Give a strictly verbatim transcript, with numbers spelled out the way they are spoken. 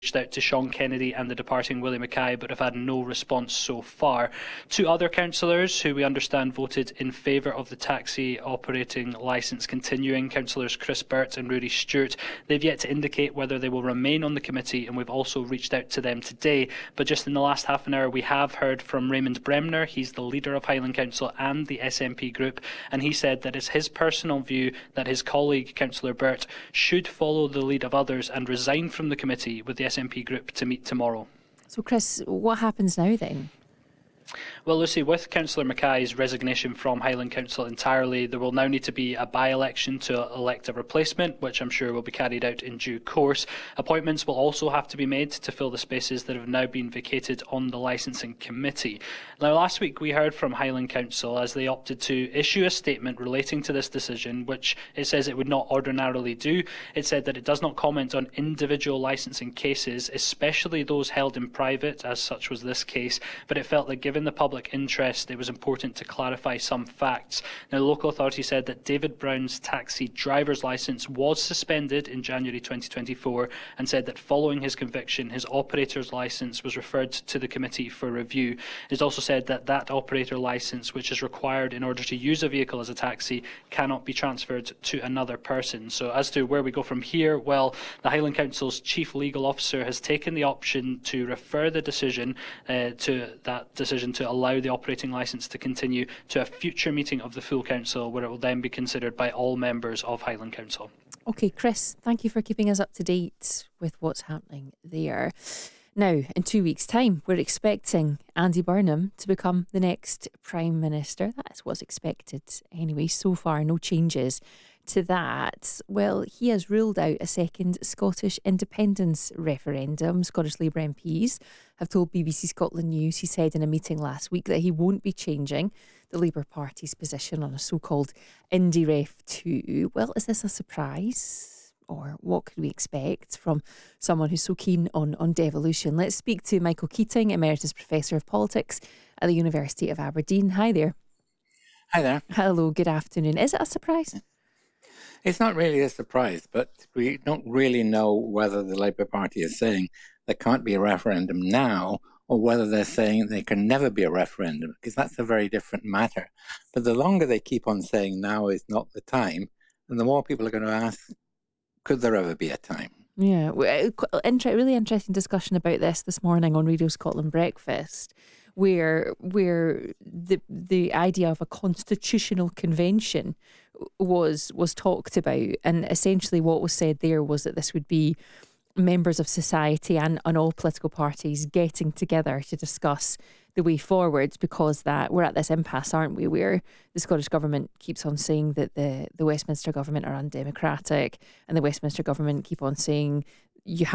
reached out to Sean Kennedy and the departing Willie Mackay, but have had no response so far. Two other councillors who we understand voted in favour of the taxi operating licence continuing, councillors Chris Burt and Rudy Stewart, they've yet to indicate whether they will remain on the committee, and we've also reached out to them today. But just in the last half an hour, we have heard from Raymond Bremner. He's the leader of Highland Council and the S N P group, and he said that it's his personal view that his colleague, Councillor Burt, should follow the lead of others and resign from the committee, with the S N P group to meet tomorrow. So, Chris, what happens now then? Well, Lucy, with Councillor Mackay's resignation from Highland Council entirely, there will now need to be a by-election to elect a replacement, which I'm sure will be carried out in due course. Appointments will also have to be made to fill the spaces that have now been vacated on the licensing committee. Now, last week we heard from Highland Council as they opted to issue a statement relating to this decision, which it says it would not ordinarily do. It said that it does not comment on individual licensing cases, especially those held in private, as such was this case, but it felt that given the public interest, it was important to clarify some facts. Now, the local authority said that David Brown's taxi driver's licence was suspended in January twenty twenty-four, and said that following his conviction, his operator's licence was referred to the committee for review. It is also said that that operator licence, which is required in order to use a vehicle as a taxi, cannot be transferred to another person. So as to where we go from here, well, the Highland Council's chief legal officer has taken the option to refer the decision uh, to that decision to allow the operating licence to continue to a future meeting of the full council, where it will then be considered by all members of Highland Council. OK, Chris, thank you for keeping us up to date with what's happening there. Now, in two weeks' time, we're expecting Andy Burnham to become the next Prime Minister. That's what's expected anyway. So far, no changes to that. Well, he has ruled out a second Scottish independence referendum. Scottish Labour M Ps have told B B C Scotland News, he said in a meeting last week, that he won't be changing the Labour Party's position on a so-called IndyRef two. Well, is this a surprise? Or what could we expect from someone who's so keen on, on devolution? Let's speak to Michael Keating, Emeritus Professor of Politics at the University of Aberdeen. Hi there. Hi there. Hello, good afternoon. Is it a surprise? It's not really a surprise, but we don't really know whether the Labour Party is saying there can't be a referendum now, or whether they're saying there can never be a referendum, because that's a very different matter. But the longer they keep on saying now is not the time, and the more people are going to ask, could there ever be a time? Yeah, inter- really interesting discussion about this this morning on Radio Scotland Breakfast, where where the the idea of a constitutional convention was was talked about, and essentially what was said there was that this would be members of society and, and all political parties getting together to discuss the way forward, because that we're at this impasse, aren't we, where the Scottish Government keeps on saying that the, the Westminster Government are undemocratic, and the Westminster Government keep on saying you have